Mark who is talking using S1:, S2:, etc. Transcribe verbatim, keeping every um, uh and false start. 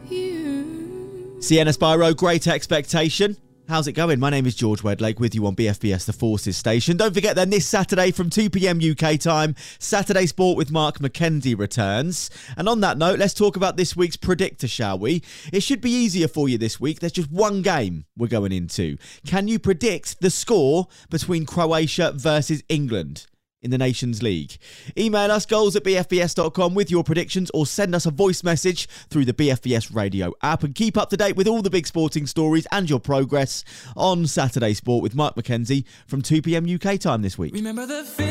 S1: you.
S2: Sienna Spyro, Great Expectation. How's it going? My name is George Wedlake with you on B F B S The Forces station. Don't forget then this Saturday from two p.m. U K time, Saturday Sport with Mark McKenzie returns. And on that note, let's talk about this week's predictor, shall we? It should be easier for you this week. There's just one game we're going into. Can you predict the score between Croatia versus England in the Nations League? Email us goals at b f b s dot com with your predictions, or send us a voice message through the B F B S radio app, and keep up to date with all the big sporting stories and your progress on Saturday Sport with Mark McKenzie from two p.m. U K time this week.
S1: Remember the